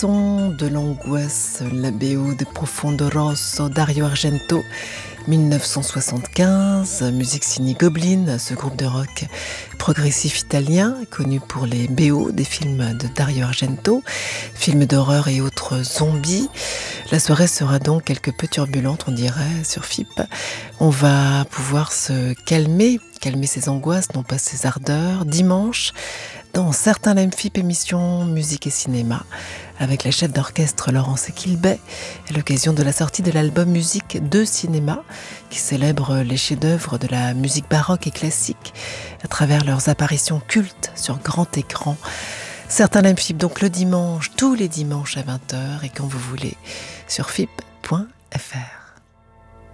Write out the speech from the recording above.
Son de l'angoisse, la BO de Profondo Rosso, Dario Argento, 1975, musique signée Goblin, ce groupe de rock progressif italien, connu pour les BO des films de Dario Argento, films d'horreur et autres zombies. La soirée sera donc quelque peu turbulente, on dirait, sur FIP. On va pouvoir se calmer ses angoisses, non pas ses ardeurs, dimanche, dans certains LMFIP émissions musique et cinéma, avec la chef d'orchestre Laurence Equilbet, à l'occasion de la sortie de l'album Musique de cinéma, qui célèbre les chefs-d'œuvre de la musique baroque et classique, à travers leurs apparitions cultes sur grand écran. Certains LMFIP donc le dimanche, tous les dimanches à 20h, et quand vous voulez, sur fip.fr.